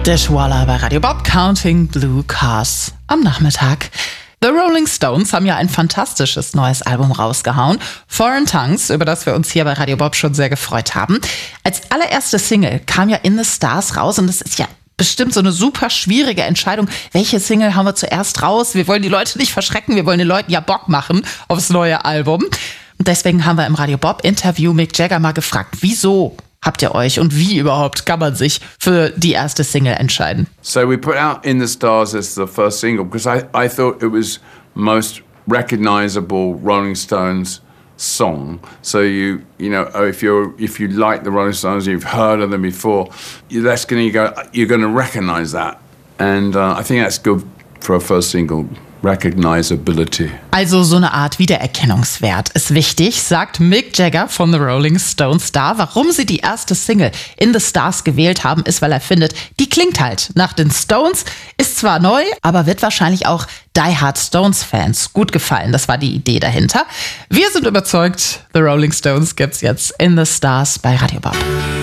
Dishwalla bei Radio Bob, Counting Blue Cars am Nachmittag. The Rolling Stones haben ja ein fantastisches neues Album rausgehauen, Foreign Tongues, über das wir uns hier bei Radio Bob schon sehr gefreut haben. Als allererste Single kam ja In the Stars raus und das ist ja bestimmt so eine super schwierige Entscheidung. Welche Single haben wir zuerst raus? Wir wollen die Leute nicht verschrecken, wir wollen den Leuten ja Bock machen aufs neue Album. Und deswegen haben wir im Radio Bob Interview Mick Jagger mal gefragt, wieso habt ihr euch und wie überhaupt kann man sich für die erste Single entscheiden? So we put out In the Stars as the first single because I thought it was most recognizable Rolling Stones song. So you know if you like the Rolling Stones, you've heard of them before, you're going to recognize that, and I think that's good for a first single. Recognizability. Also so eine Art Wiedererkennungswert ist wichtig, sagt Mick Jagger von The Rolling Stones da. Warum sie die erste Single In the Stars gewählt haben, ist, weil er findet, die klingt halt nach den Stones, ist zwar neu, aber wird wahrscheinlich auch Die Hard Stones-Fans gut gefallen. Das war die Idee dahinter. Wir sind überzeugt, The Rolling Stones gibt's jetzt In the Stars bei Radio Bob.